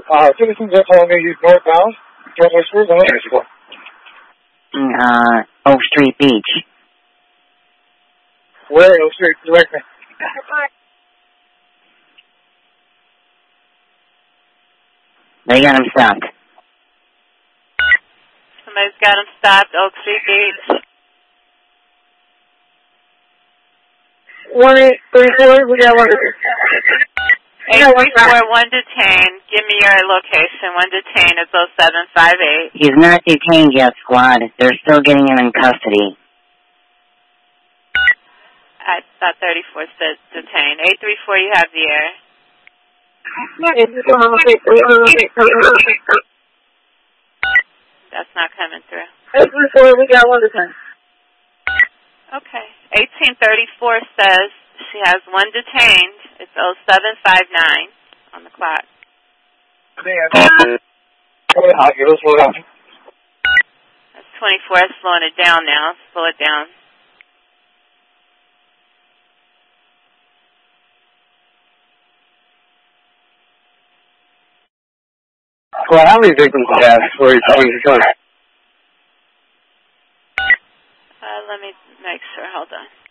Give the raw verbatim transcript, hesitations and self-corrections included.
Uh, citizens are calling me northbound. North Westward, one eighty-four. Uh, Oak Street Beach. Where? Oak Street, direct me. They got him stopped. Somebody's got him stopped, Oak Street Beach. One eight three four, we got one. Eight three four, one detained. Give me your location. One detained. It's oh seven five eight. He's not detained yet, squad. They're still getting him in custody. I thought thirty-four said detained. Eight three four, you have the air. That's not coming through. Eight three four, we got one detained. Okay. Eighteen thirty-four says she has one detained. It's oh seven five nine on the clock. That's That's twenty-four. I'm slowing it down now. Slow it down. Well, how many victims do you have before you come to come? Uh, let me make sure. Hold on.